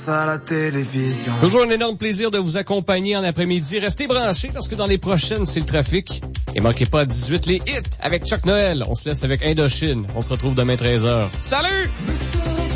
à la télévision. Toujours un énorme plaisir de vous accompagner en après-midi. Restez branchés parce que dans les prochaines, c'est le trafic. Et manquez pas à 18 les hits avec Chuck Noël. On se laisse avec Indochine. On se retrouve demain 13h. Salut!